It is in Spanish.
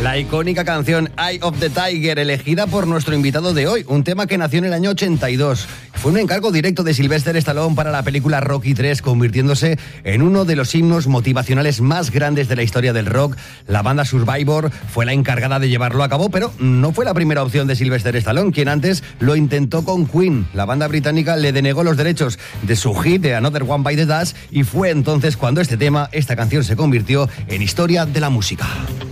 La icónica canción Eye of the Tiger, elegida por nuestro invitado de hoy, un tema que nació en el año 82. Fue un encargo directo de Sylvester Stallone para la película Rocky III, convirtiéndose en uno de los himnos motivacionales más grandes de la historia del rock. La banda Survivor fue la encargada de llevarlo a cabo, pero no fue la primera opción de Sylvester Stallone, quien antes lo intentó con Queen. La banda británica le denegó los derechos de su hit de Another One Bites the Dust y fue entonces cuando esta canción se convirtió en historia de la música.